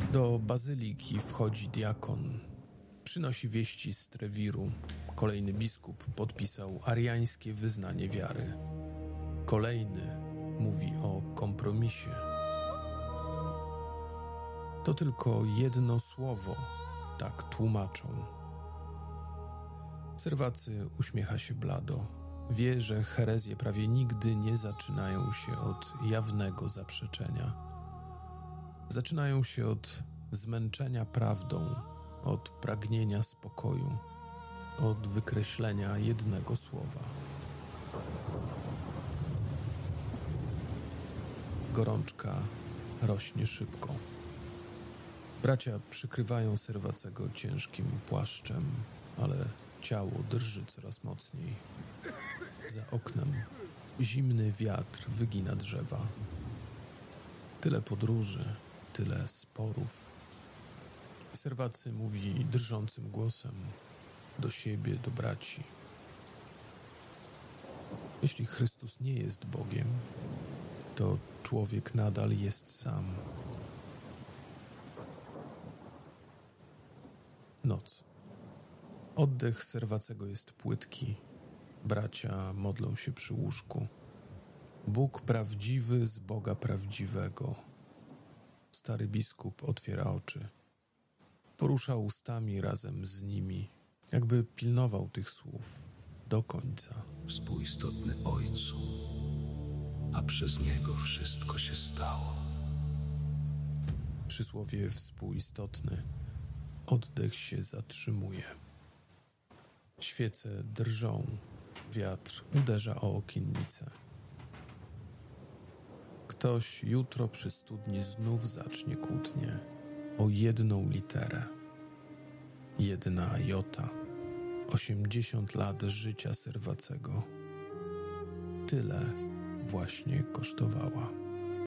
Do bazyliki wchodzi diakon. Przynosi wieści z Trewiru. Kolejny biskup podpisał ariańskie wyznanie wiary. Kolejny mówi o kompromisie. To tylko jedno słowo, tak tłumaczą. Serwacy uśmiecha się blado. Wie, że herezje prawie nigdy nie zaczynają się od jawnego zaprzeczenia. Zaczynają się od zmęczenia prawdą, od pragnienia spokoju, od wykreślenia jednego słowa. Gorączka rośnie szybko. Bracia przykrywają Serwacego ciężkim płaszczem, ale ciało drży coraz mocniej. Za oknem zimny wiatr wygina drzewa. Tyle podróży, tyle sporów. Serwacy mówi drżącym głosem do siebie, do braci. Jeśli Chrystus nie jest Bogiem, to człowiek nadal jest sam. Noc. Oddech Serwacego jest płytki. Bracia modlą się przy łóżku. Bóg prawdziwy z Boga prawdziwego. Stary biskup otwiera oczy. Porusza ustami razem z nimi, jakby pilnował tych słów do końca. Współistotny Ojcu, a przez Niego wszystko się stało. Przysłowie współistotny. Oddech się zatrzymuje. Świece drżą. Wiatr uderza o okiennicę. Ktoś jutro przy studni znów zacznie kłótnię o jedną literę. Jedna jota. 80 lat życia Serwacego. Tyle właśnie kosztowała.